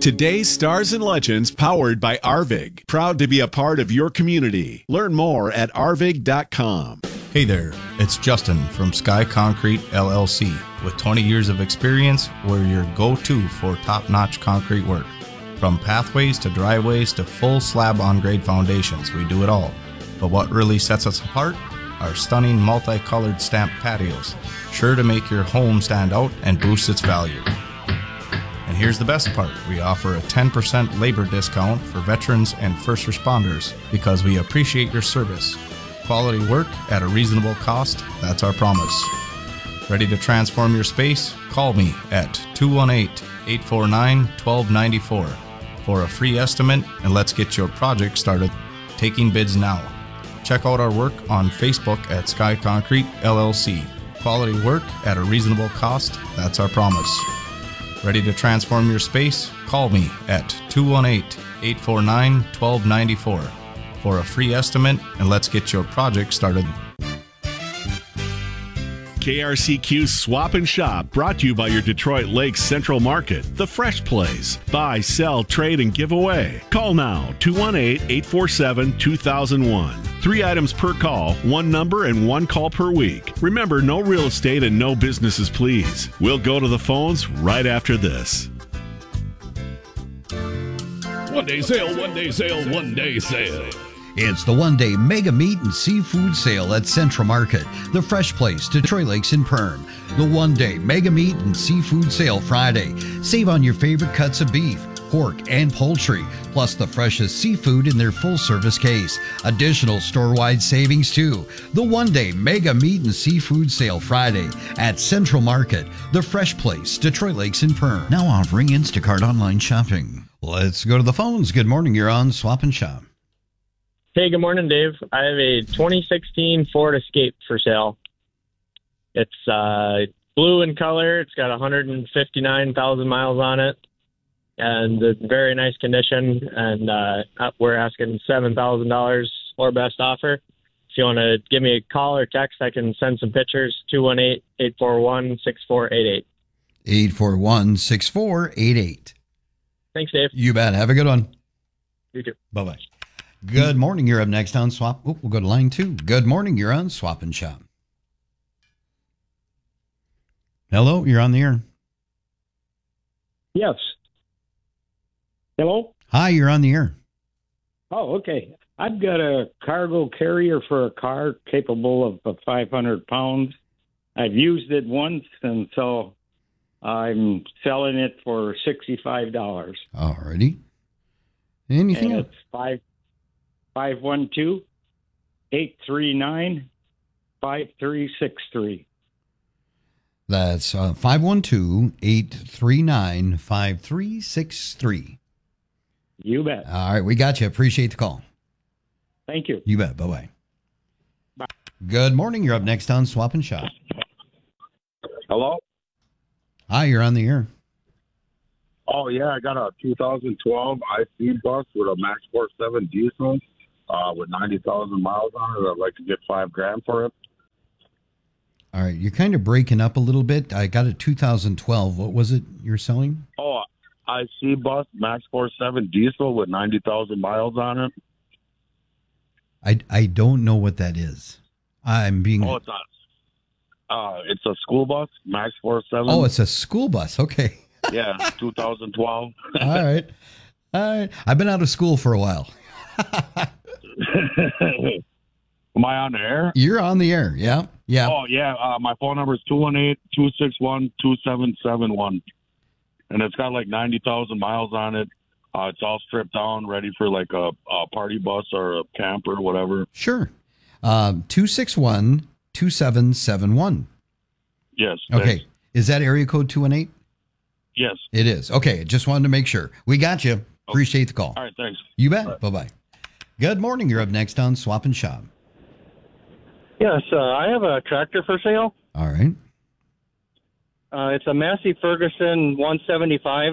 Today's Stars and Legends powered by Arvig. Proud to be a part of your community. Learn more at arvig.com. Hey there, it's Justin from Sky Concrete LLC. With 20 years of experience, we're your go-to for top-notch concrete work. From pathways to driveways to full slab on grade foundations, we do it all. But what really sets us apart? Our stunning multicolored stamped patios, sure to make your home stand out and boost its value. And here's the best part, we offer a 10% labor discount for veterans and first responders because we appreciate your service. Quality work at a reasonable cost, that's our promise. Ready to transform your space? Call me at 218-849-1294 for a free estimate, and let's get your project started. Taking bids now. Check out our work on Facebook at Sky Concrete LLC. Quality work at a reasonable cost, that's our promise. Ready to transform your space? Call me at 218-849-1294 for a free estimate, and let's get your project started. KRCQ Swap and Shop, brought to you by your Detroit Lakes Central Market, the Fresh Place. Buy, sell, trade, and give away. Call now, 218-847-2001. 3 items per call, 1 number, and 1 call per week. Remember, no real estate and no businesses, please. We'll go to the phones right after this. One-day sale, one-day sale, one-day sale. It's the one-day mega meat and seafood sale at Central Market, the Fresh Place, Detroit Lakes and Perm. The one-day mega meat and seafood sale Friday. Save on your favorite cuts of beef, pork, and poultry, plus the freshest seafood in their full-service case. Additional store-wide savings, too. The one-day mega meat and seafood sale Friday at Central Market, the Fresh Place, Detroit Lakes and Perm. Now offering Instacart online shopping. Let's go to the phones. Good morning. You're on Swap and Shop. Hey, good morning, Dave. I have a 2016 Ford Escape for sale. It's blue in color. It's got 159,000 miles on it, and it's very nice condition. And we're asking $7,000 or best offer. If you want to give me a call or text, I can send some pictures. 218-841-6488. 841-6488. Thanks, Dave. You bet. Have a good one. You too. Bye-bye. Good morning. You're up next on Swap. We'll go to line 2. Good morning. You're on Swap and Shop. Hello. You're on the air. Yes. Hello? Hi. You're on the air. Oh, okay. I've got a cargo carrier for a car capable of 500 pounds. I've used it once, and so I'm selling it for $65. All righty. Anything and else? It's 512-839-5363. That's 512-839-5363. You bet. All right. We got you. Appreciate the call. Thank you. You bet. Bye-bye. Bye. Good morning. You're up next on Swap and Shop. Hello? Hi. You're on the air. Oh, yeah, I got a 2012 IC bus with a Max Force 7 diesel with 90,000 miles on it. I'd like to get $5,000 for it. All right. You're kind of breaking up a little bit. I got a 2012. What was it you're selling? Oh, IC bus, Max Force 7 diesel with 90,000 miles on it. I don't know what that is. I'm being... Oh, it's a school bus, Max Force 7. Oh, it's a school bus. Okay. Yeah, 2012. All right. I've been out of school for a while. Am I on the air? You're on the air. Yeah. Yeah. Oh, yeah. My phone number is 218-261-2771. And it's got like 90,000 miles on it. It's all stripped down, ready for like a party bus or a camper, whatever. Sure. 261-2771. Yes. Okay. Thanks. Is that area code 218? Yes. It is. Okay. Just wanted to make sure. We got you. Appreciate the call. All right. Thanks. You bet. Bye-bye. Good morning. You're up next on Swap and Shop. Yes, I have a tractor for sale. All right. It's a Massey Ferguson 175.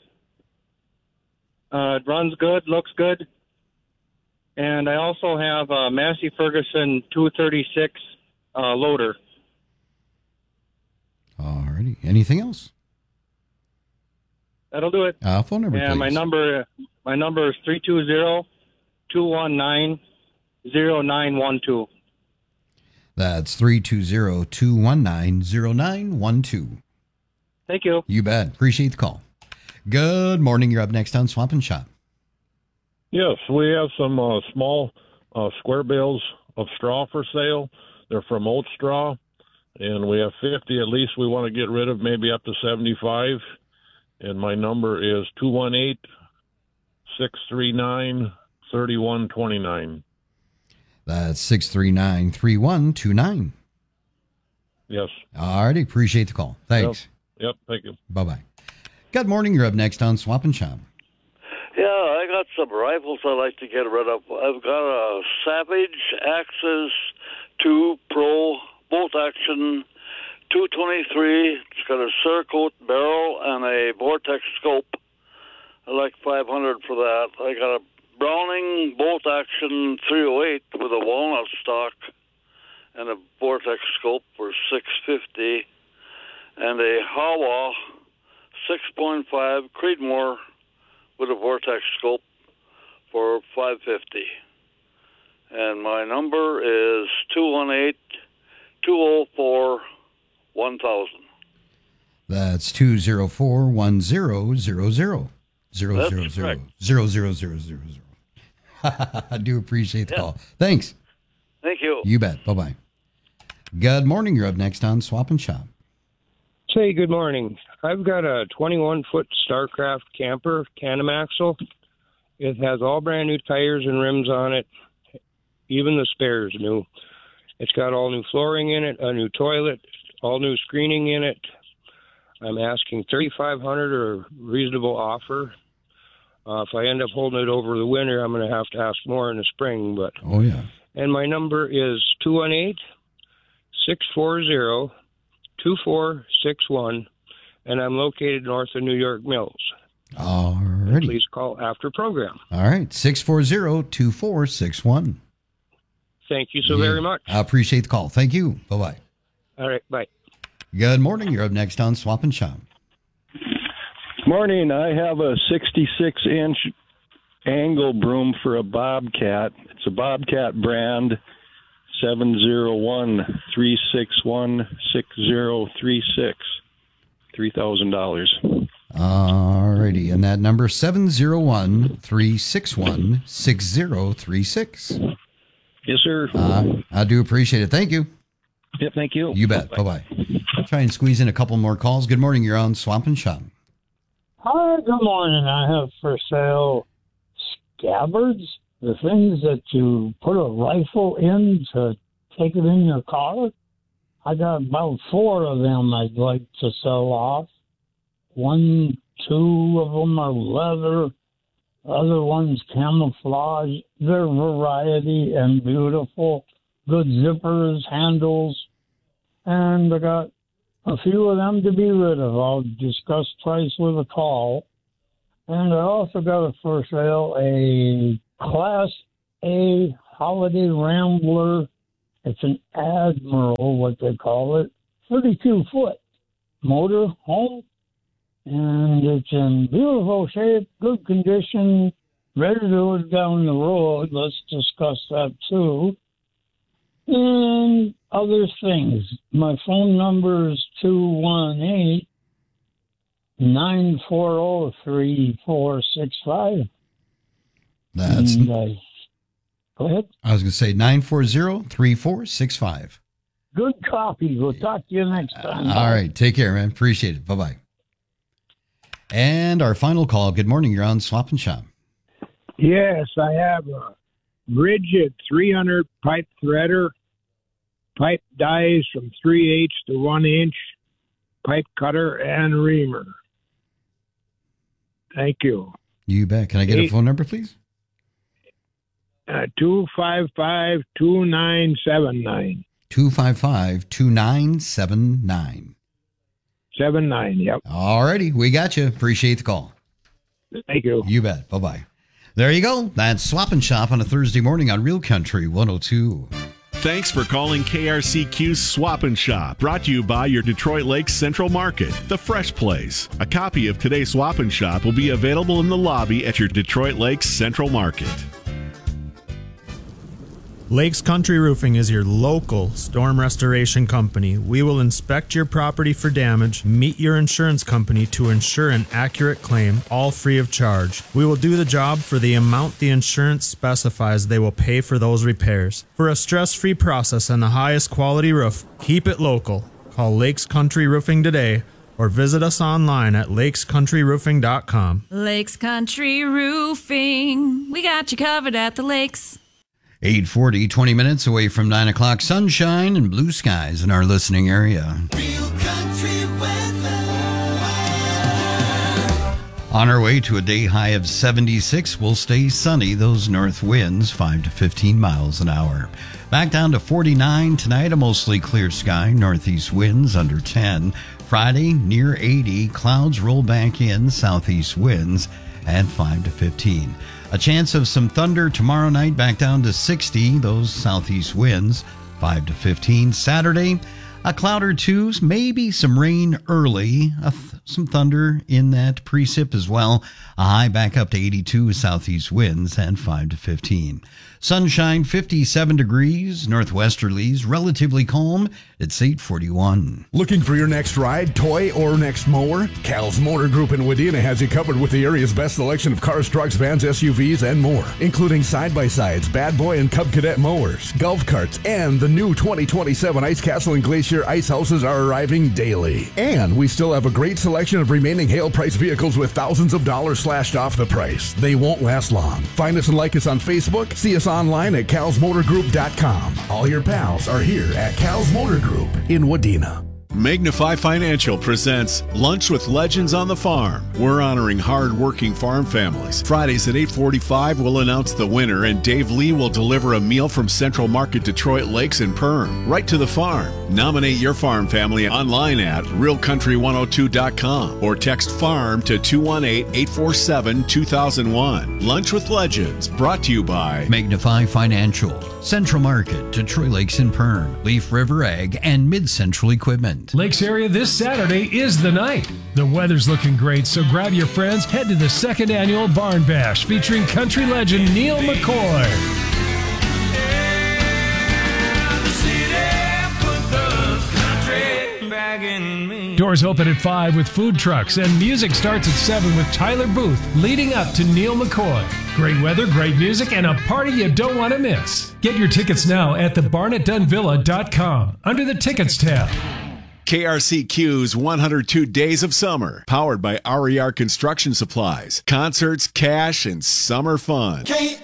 It runs good, looks good. And I also have a Massey Ferguson 236 loader. All righty. Anything else? That'll do it. Phone number, and please. my number is 320-219-0912. That's 320-219-0912. Thank you. You bet. Appreciate the call. Good morning. You're up next on Swap and Shop. Yes, we have some small square bales of straw for sale. They're from Oat Straw, and we have 50 at least we want to get rid of, maybe up to 75. And my number is 218-639-3129. That's 639-3129. Yes. All righty. Appreciate the call. Thanks. Yep. Thank you. Bye-bye. Good morning. You're up next on Swap and Shop. Yeah, I got some rifles I like to get rid of. I've got a Savage Axis 2 Pro bolt action 223. It's got a Cerakote barrel and a Vortex scope. I like $500 for that. I got a Browning bolt action 308 with a walnut stock and a Vortex scope for $650, and a Hawa 6.5 Creedmoor with a Vortex scope for $550. And my number is 218-204-1000. That's 204-1000. That's correct. 0000. I do appreciate the call. Thanks. Thank you. You bet. Bye-bye. Good morning. You're up next on Swap and Shop. Say good morning. I've got a 21-foot StarCraft camper, Can-Am axle. It has all brand new tires and rims on it, even the spares new. It's got all new flooring in it, a new toilet, all new screening in it. I'm asking $3,500 or a reasonable offer. If I end up holding it over the winter, I'm going to have to ask more in the spring. But Oh, yeah. and my number is 218-640-2461, and I'm located north of New York Mills. All righty. Please call after program. All right. 640-2461. Thank you so very much. I appreciate the call. Thank you. Bye-bye. All right, bye. Good morning. You're up next on Swap and Shop. Morning. I have a 66-inch angle broom for a Bobcat. It's a Bobcat brand, 701-361-6036, $3,000. All righty. And that number, 701-361-6036. Yes, sir. I do appreciate it. Thank you. Yep, thank you. You bet. Bye-bye. I'll try and squeeze in a couple more calls. Good morning. You're on Swap and Shop. Hi, good morning. I have for sale scabbards, the things that you put a rifle in to take it in your car. I got about 4 of them I'd like to sell off. 2 of them are leather. Other ones camouflage. They're variety and beautiful. Good zippers, handles. And I got a few of them to be rid of. I'll discuss price with a call. And I also got for sale a Class A Holiday Rambler. It's an Admiral, what they call it. 32-foot motor home. And it's in beautiful shape, good condition, ready to go down the road. Let's discuss that too. And other things. My phone number is 218-940-3465. That's. Go ahead. I was going to say 940-3465. Good copy. We'll talk to you next time. All right. Take care, man. Appreciate it. Bye-bye. And our final call. Good morning. You're on Swap and Shop. Yes, I have a Bridget 300 pipe threader, pipe dies from 3/8 to 1 inch, pipe cutter, and reamer. Thank you. You bet. Can I get a phone number, please? 255-2979. 255-2979. 79, yep. All righty. We got you. Appreciate the call. Thank you. You bet. Bye-bye. There you go. That's Swap and Shop on a Thursday morning on Real Country 102. Thanks for calling KRCQ's Swap and Shop, brought to you by your Detroit Lakes Central Market, the fresh place. A copy of today's Swap and Shop will be available in the lobby at your Detroit Lakes Central Market. Lakes Country Roofing is your local storm restoration company. We will inspect your property for damage, meet your insurance company to ensure an accurate claim, all free of charge. We will do the job for the amount the insurance specifies they will pay for those repairs. For a stress-free process and the highest quality roof, keep it local. Call Lakes Country Roofing today or visit us online at lakescountryroofing.com. Lakes Country Roofing. We got you covered at the lakes. 8:40, 20 minutes away from 9 o'clock. Sunshine and blue skies in our listening area. Real country weather. On our way to a day high of 76, we'll stay sunny. Those north winds, 5 to 15 miles an hour. Back down to 49 tonight, a mostly clear sky. Northeast winds under 10. Friday, near 80. Clouds roll back in. Southeast winds at 5 to 15. A chance of some thunder tomorrow night, back down to 60. Those southeast winds, 5 to 15. Saturday, a cloud or two, maybe some rain early, some thunder in that precip as well. A high back up to 82 southeast winds and 5 to 15. Sunshine, 57 degrees, northwesterlies, relatively calm. It's 8:41. Looking for your next ride, toy, or next mower? Cal's Motor Group in Wadena has you covered with the area's best selection of cars, trucks, vans, SUVs, and more, including side-by-sides, Bad Boy and Cub Cadet mowers, golf carts, and the new 2027 Ice Castle and Glacier ice houses are arriving daily. And we still have a great selection of remaining hail price vehicles with thousands of dollars slashed off the price. They won't last long. Find us and like us on Facebook. See us online at calsmotorgroup.com. All your pals are here at Cal's Motor Group in Wadena. Magnify Financial presents Lunch with Legends on the Farm. We're honoring hard-working farm families. Fridays at 8:45, we'll announce the winner, and Dave Lee will deliver a meal from Central Market, Detroit Lakes and Perm, right to the farm. Nominate your farm family online at realcountry102.com or text FARM to 218-847-2001. Lunch with Legends, brought to you by Magnify Financial, Central Market, Detroit Lakes and Perm, Leaf River Ag, and Mid-Central Equipment. Lakes area this Saturday is the night. The weather's looking great, so grab your friends, head to the second annual Barn Bash featuring country legend Neil McCoy. Doors open at 5 with food trucks, and music starts at 7 with Tyler Booth leading up to Neil McCoy. Great weather, great music, and a party you don't want to miss. Get your tickets now at thebarnettdunvilla.com under the Tickets tab. KRCQ's 102 Days of Summer, powered by RER Construction Supplies. Concerts, cash, and summer fun.